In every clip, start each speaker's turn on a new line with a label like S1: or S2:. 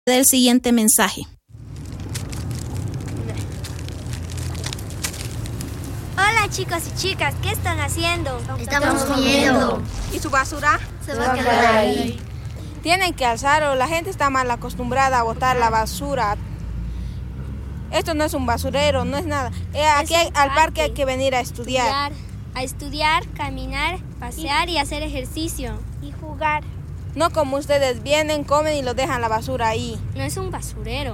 S1: del siguiente mensaje.
S2: Hola chicos y chicas, ¿qué están haciendo?
S3: Estamos comiendo.
S4: ¿Y su basura?
S3: Se va a quedar ahí.
S4: Tienen que alzarlo, la gente está mal acostumbrada a botar la basura. Esto no es un basurero, no es nada. Aquí al parque hay que venir a estudiar.
S2: A estudiar, caminar, pasear y hacer ejercicio.
S3: Y jugar.
S4: No como ustedes vienen, comen y lo dejan la basura ahí.
S2: No es un basurero.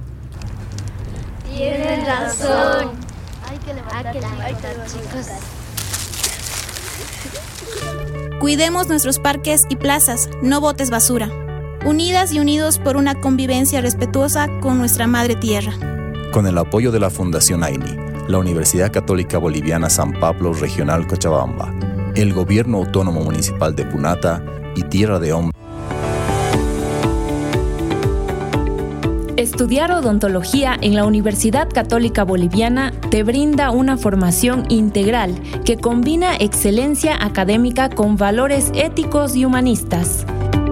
S3: Tienen razón. Hay que levantar, chicos.
S1: Cuidemos nuestros parques y plazas, no botes basura. Unidas y unidos por una convivencia respetuosa con nuestra madre tierra.
S5: Con el apoyo de la Fundación AINI, la Universidad Católica Boliviana San Pablo Regional Cochabamba, el Gobierno Autónomo Municipal de Punata y Tierra de Hombre.
S6: Estudiar odontología en la Universidad Católica Boliviana te brinda una formación integral que combina excelencia académica con valores éticos y humanistas.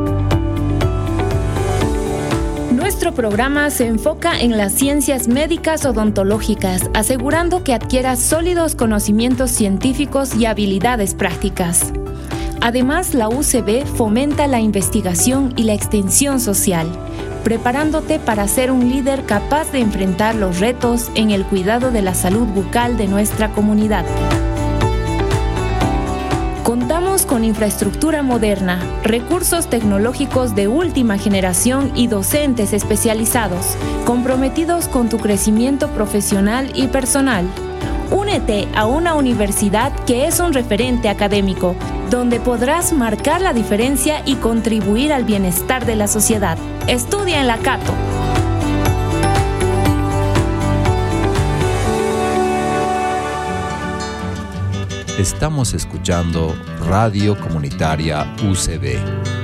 S6: Nuestro programa se enfoca en las ciencias médicas odontológicas, asegurando que adquieras sólidos conocimientos científicos y habilidades prácticas. Además, la UCB fomenta la investigación y la extensión social, preparándote para ser un líder capaz de enfrentar los retos en el cuidado de la salud bucal de nuestra comunidad. Contamos con infraestructura moderna, recursos tecnológicos de última generación y docentes especializados, comprometidos con tu crecimiento profesional y personal. Únete a una universidad que es un referente académico, donde podrás marcar la diferencia y contribuir al bienestar de la sociedad. Estudia en la Cato.
S5: Estamos escuchando Radio Comunitaria UCB.